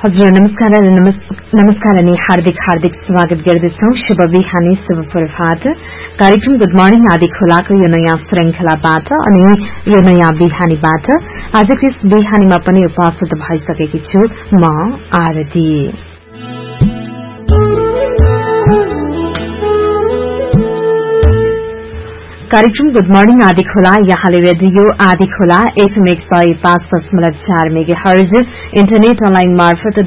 हजुर नमस्कार अनि हार्दिक स्वागत गर्दछौं। शुभ बिहानी, शुभ प्रभात। कार्यक्रम गुड मर्निङ आदि खोलाको यो नयाँ श्रृंखलाबाट अनि यो नयाँ बिहानीबाट आजको यस बिहानीमा पनि उपस्थित भइसकेकी छु म आरती। कार्यक्रम गुड मर्निङ आदि खोला यहाँले रेडियो आदि खोला FM 105.4 मेगाहर्ज इन्टरनेट अनलाइन मार्फत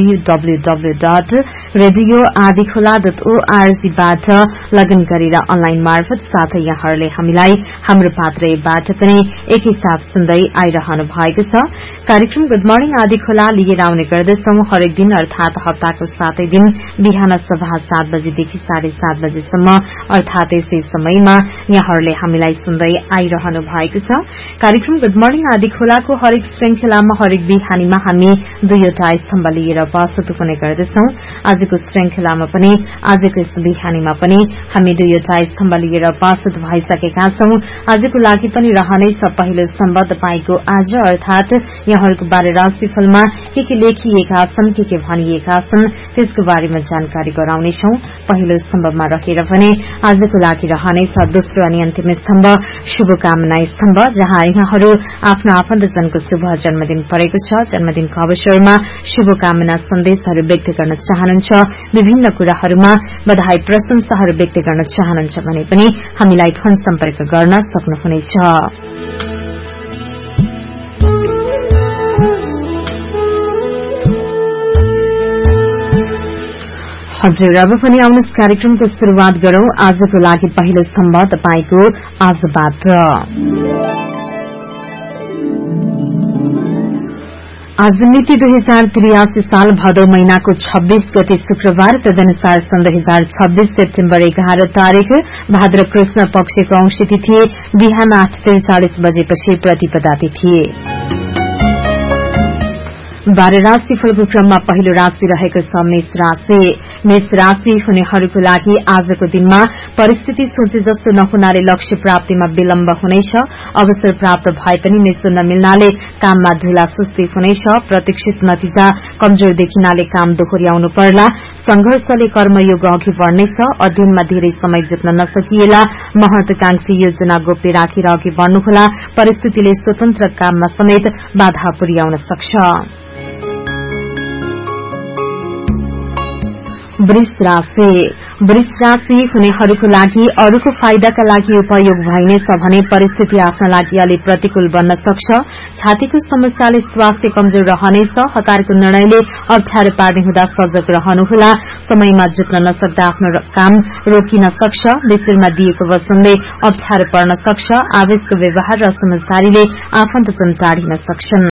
www.radioadikhola.org बाट लगइन गरेर अनलाइन मार्फत साथै यहाँहरूले हामीलाई हाम्रो पात्रबाट पनि एकैसाथ सुन्दै आइरहनु भएको छ। कार्यक्रम गुड मर्निङ आदि खोला लिएर आउने गर्दछौं हरेक दिन अर्थात हप्ताको 7 दिन बिहान सभा 7 बजेदेखि 7:30 बजेसम्म अर्थात यसै समयमा हामीलाई सुन्दै आइरहनु भएको छ। कार्यक्रम गुड मर्निङ आदि खोलाको हरेक श्रृंखलामा हरेक बिहानीमा हामी दुईवटा स्तम्भ लिएर उपस्थित हुने गर्दछौं। आजको श्रृंखलामा पनि आजको यस बिहानीमा पनि हामी दुईवटा स्तम्भ लिएर उपस्थित भइसकेका छौं। आजको लागि पनि रहनेछ पहिलो स्तम्भ तपाईको आज अर्थात यहाँहरूको बारे राशिफलमा के लेखिएका छन्, के भनिएका छन् त्यसको बारेमा जानकारी गराउनेछौं। पहिलो स्तम्भमा रहेर भने आजको लागि रहनेछ दोस्रो अनि अन्तिम स्तम्भ शुभकामना स्तम्भ, जहाँ यहाँहरू आफ्नो आफन्तजनको शुभ जन्मदिन परेको छ। जन्मदिनको अवसरमा शुभकामना सन्देशहरू व्यक्त गर्न चाहनुहुन्छ, विभिन्न कुराहरूमा बधाई प्रशंसाहरू व्यक्त गर्न चाहनुहुन्छ भने पनि हामीलाई फोन सम्पर्क गर्न सक्नुहुनेछ। हजुर अब पनि आउनुहोस् कार्यक्रमको शुरूआत गरौं। आजको लागि पहिलो स्तम्भ तपाईको आजबाट। आज मिति 2083 साल भदौ महिनाको 26 गते शुक्रबार, तदनुसार सन् 2026 सेप्टेम्बर 11 तारिक भाद्र कृष्ण पक्षको औंशी तिथि बिहान 8:43 बजेपछि प्रतिपदा तिथि। 12 राशिफलको क्रममा पहिलो राशि रहेको छ मेष राशि। मेष राशि हुनेहरूको लागि आजको दिनमा परिस्थिति सोचे जस्तो नहुनाले लक्ष्य प्राप्तिमा विलम्ब हुनेछ। अवसर प्राप्त भए पनि मेसो नमिल्नाले काममा ढिला सुस्ती हुनेछ। प्रतीक्षित नतिजा कमजोर देखिनाले काम दोहोर्याउनु पर्ला। संघर्षले कर्मयोग अघि बढ़नेछ। अध्ययनमा धेरै समय जुट्न नसकिएला। महत्वाकांक्षी योजना गोप्य राखेर अघि बढ़नुहोला। परिस्थितिले स्वतन्त्र काममा समेत बाधा पुर्याउन सक्छ। वृष राशि हुनेहरूको लागि अरूको फाइदाका लागि उपयोग भइनेछ भने परिस्थिति आफ्ना लागि अलि प्रतिकूल बन्न सक्छ। छातीको समस्याले स्वास्थ्य कमजोर रहनेछ। हतारको निर्णयले अप्ठ्यारो पार्ने हुँदा सजग रहनुहोला। समयमा जुट्न नसक्दा आफ्नो काम रोकिन सक्छ। विषयमा दिएको वचनले अप्ठ्यारो पर्न सक्छ। आवेशको व्यवहार र समझदारीले आफन्तजन टाढिन सक्छन्।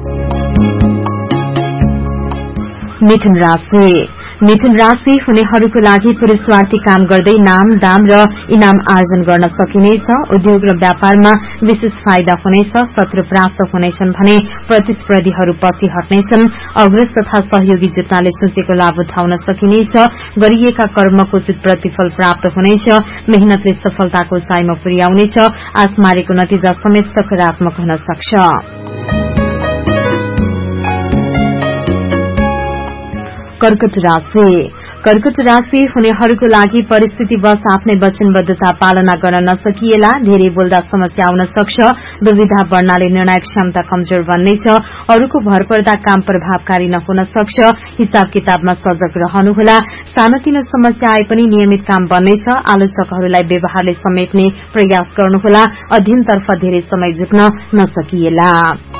मिथुन राशि हुनेहरूको लागि पुरुषार्थी काम गर्दै नाम दाम र इनाम आर्जन गर्न सकिनेछ। उद्योग र व्यापारमा विशेष फाइदा हुनेछ। शत्रु परास्त हुनेछन् भने प्रतिस्पर्धीहरू पछि हट्नेछन्। अग्रज तथा सहयोगी जुट्नाले सोचेको लाभ उठाउन सकिनेछ। गरिएका कर्मको उचित प्रतिफल प्राप्त हुनेछ। मेहनतले सफलताको उचाइमा पुर्याउनेछ। आश मारेको नतिजा समेत सकारात्मक हुन सक्छ। कर्कट राशि हुनेहरूको लागि परिस्थितिवश आफ्नै वचनबद्धता पालना गर्न नसकिएला। धेरै बोल्दा समस्या आउन सक्छ। दुविधा बढ़नाले निर्णायक क्षमता कमजोर बन्नेछ। अरूको भर पर्दा काम प्रभावकारी नहुन सक्छ। हिसाब किताबमा सजग रहनुहोला। सानोतिनो समस्या आए पनि नियमित काम बन्नेछ। आलोचकहरूलाई व्यवहारले समेट्ने प्रयास गर्नुहोला। अध्ययनतर्फ धेरै समय जुट्न नसकिएला।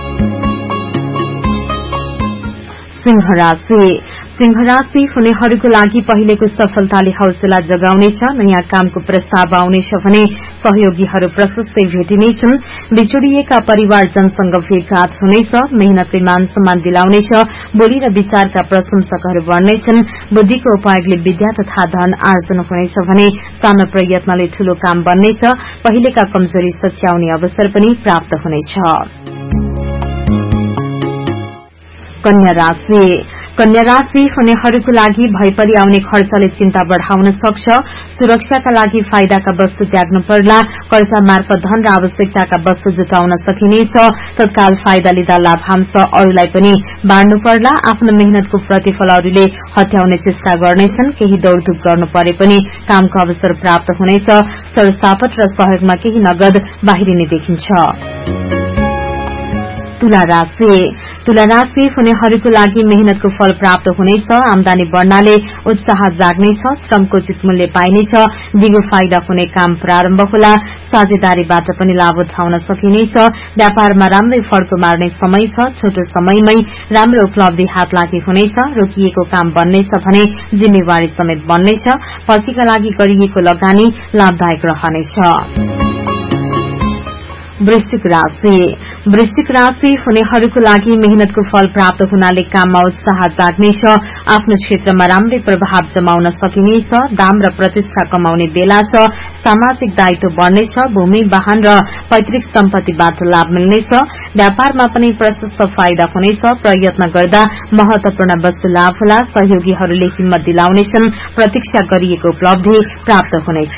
सिंह राशि हुनेहरूको लागि पहिलेको सफलताले हौसला जगाउनेछ। नयाँ कामको प्रस्ताव आउनेछ भने सहयोगीहरू प्रशस्तै भेटिनेछन्। बिछोडिएका परिवारजनसँग भेटघाट हुनेछ। मेहनतले मान सम्मान दिलाउनेछ। बोली र विचारका प्रशंसकहरू बढ्नेछन्। बुद्धिको उपयोगले विद्या तथा धन आर्जन हुनेछ भने सानो प्रयत्नले ठूलो काम बन्नेछ। पहिलेका कमजोरी सच्याउने अवसर पनि प्राप्त हुनेछ। कन्या राशि हुनेहरूको लागि भइपरि आउने खर्चले चिन्ता बढ़ाउन सक्छ। सुरक्षाका लागि फाइदाका वस्तु त्याग्नु पर्ला। कर्जा मार्फत धन र आवश्यकताका वस्तु जुटाउन सकिनेछ। तत्काल फाइदा लिँदा लाभांश अरूलाई पनि बाँड्नु पर्ला। आफ्नो मेहनतको प्रतिफल अरूले हत्याउने चेष्टा गर्नेछन्। केही दौड़धूप गर्नु परे पनि कामको अवसर प्राप्त हुनेछ। सरसापट र सहयोगमा केही नगद बाहिरिने देखिन्छ। तुला राशि हुनेहरूको लागि मेहनतको फल प्राप्त हुनेछ। आमदानी बढ़नाले उत्साह जाग्नेछ। श्रमको उचित मूल्य पाइनेछ। दिगो फाइदा हुने काम प्रारम्भ होला। साझेदारीबाट पनि लाभ उठाउन सकिनेछ। व्यापारमा राम्रै फड्को मार्ने समय छ। छोटो समयमै राम्रो उपलब्धि हात लागि हुनेछ। रोकिएको काम बन्नेछ भने जिम्मेवारी समेत बन्नेछ। पछिका लागि गरिएको लगानी लाभदायक रहनेछ। वृश्चिक राशि हुनेहरूको लागि मेहनतको फल प्राप्त हुनाले काममा उत्साह जाग्नेछ। आफ्नो क्षेत्रमा राम्रै प्रभाव जमाउन सकिनेछ। दाम र प्रतिष्ठा कमाउने बेला छ। सामाजिक दायित्व बढ़नेछ। भूमि वाहन र पैतृक सम्पत्तिबाट लाभ मिल्नेछ। व्यापारमा पनि प्रशस्त फाइदा हुनेछ। प्रयत्न गर्दा महत्वपूर्ण वस्तु लाभ होला। सहयोगीहरूले हिम्मत दिलाउनेछन्। प्रतीक्षा गरिएको उपलब्धि प्राप्त हुनेछ।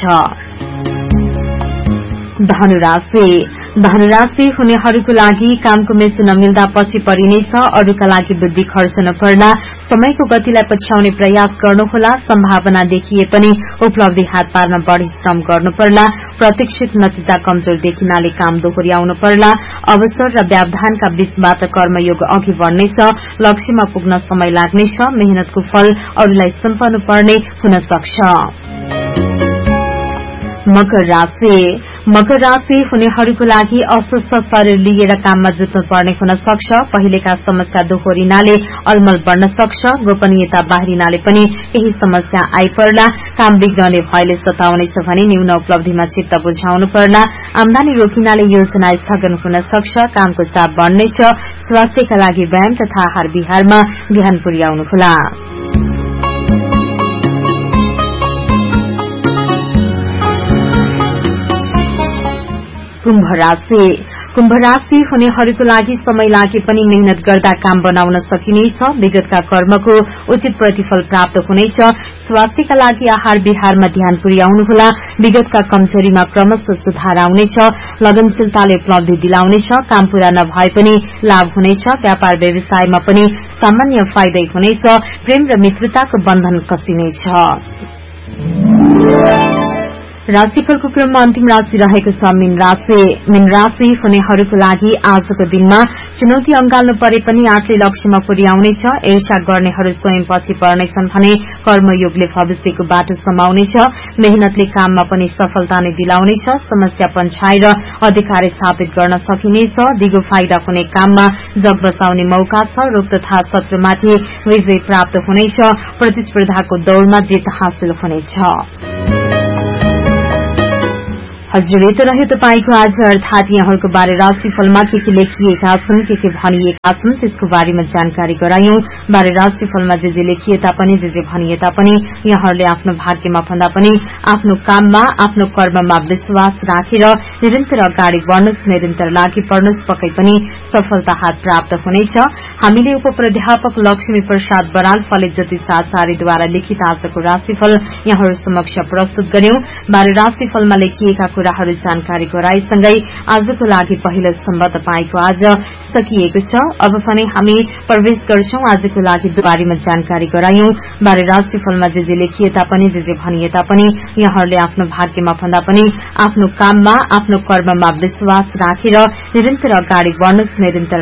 धनुराशि हुनेहरूको लागि कामको मेसो नमिल्दा पछि परिनेछ। अरूका लागि बुद्धि खर्चन पर्ला। समयको गतिलाई पछ्याउने प्रयास गर्नुहोला। सम्भावना देखिए पनि उपलब्धि हात पार्न बढ़ी श्रम गर्नु पर्ला। प्रतीक्षित नतिजा कमजोर देखिनाले काम दोहोर्याउनु पर्ला। अवसर र व्यवधानका बीचबाट कर्मयोग अघि बढ़नेछ। लक्ष्यमा पुग्न समय लाग्नेछ। मेहनतको फल अरूलाई सुम्पनु पर्ने हुन सक्छ। मकर राशि हुनेहरूको लागि अस्वस्थ शरीर लिएर काममा जुट्नु पर्ने हुन सक्छ। पहिलेका समस्या दोहोरिनाले अलमल बढ़न सक्छ। गोपनीयता बाहिरिनाले पनि केही समस्या आइपर्ला। काम बिग्रने भयले सताउनेछ भने न्यून उपलब्धिमा चित्त बुझाउनु पर्ला। आमदानी रोकिनाले योजना स्थगन हुन सक्छ। कामको चाप बढ़नेछ। स्वास्थ्यका लागि व्यायाम तथा आहार विहारमा ध्यान पुर्याउनुहोला। कुम्भ राशि हुनेहरूको लागि समय लागे पनि मेहनत गर्दा काम बनाउन सकिनेछ। विगतका कर्मको उचित प्रतिफल प्राप्त हुनेछ। स्वास्थ्यका लागि आहार विहारमा ध्यान पुर्याउनुहोला। विगतका कमजोरीमा क्रमशः सुधार आउनेछ। लगनशीलताले उपलब्धि दिलाउनेछ। काम पूरा नभए पनि लाभ हुनेछ। व्यापार व्यवसायमा पनि सामान्य फाइदै हुनेछ। प्रेम र मित्रताको बन्धन कसिनेछ। राशिफलको क्रममा अन्तिम राशि रहेको छ मीन राशि हुनेहरूको लागि आजको दिनमा चुनौती अंगाल्नु परे पनि आँटले लक्ष्यमा पुर्याउनेछ। ईर्ष्या गर्नेहरू स्वयं पछि पर्नेछन् भने कर्मयोगले भविष्यको बाटो समाउनेछ। मेहनतले काममा पनि सफलता नै दिलाउनेछ। समस्या पन्छाएर अधिकार स्थापित गर्न सकिनेछ। दिगो फाइदा हुने काममा जग बसाउने मौका छ। रोग तथा शत्रुमाथि विजय प्राप्त हुनेछ। प्रतिस्पर्धाको दौड़मा जित हासिल हुनेछ। हजुर, यो त रह्यो तपाईको आज अर्थात यहाँहरूको बारे राशिफलमा के लेखिएका छन्, के भनिएका छन् त्यसको बारेमा जानकारी गरायौं। बारे राशिफलमा जे लेखिए तापनि जे भनिए तापनि यहाँहरूले आफ्नो भाग्यमा भन्दा पनि आफ्नो काममा आफ्नो कर्ममा विश्वास राखेर निरन्तर अगाडि बढ़नुस्, निरन्तर लागि पर्नुस्, पक्कै पनि सफलता हात प्राप्त हुनेछ। हामीले उपप्राध्यापक लक्ष्मी प्रसाद बराल फले ज्योतिष आचार्यद्वारा लिखित आजको राशिफल यहाँहरू समक्ष प्रस्तुत गर्यौं। बारे राशिफलमा लेखिएका कुराहरू जानकारी गराएसँगै आजको लागि पहिलो स्तम्भ तपाईको आज सकिएको छ। अब पनि हामी प्रवेश गर्छौं आजको लागि बारेमा जानकारी गरायौं। बारे राशिफलमा जे लेखिए तापनि जे भनिए तापनि यहाँहरूले आफ्नो भाग्यमा भन्दा पनि आफ्नो काममा आफ्नो कर्ममा विश्वास राखेर निरन्तर अगाडि बढ़नुस्, निरन्तर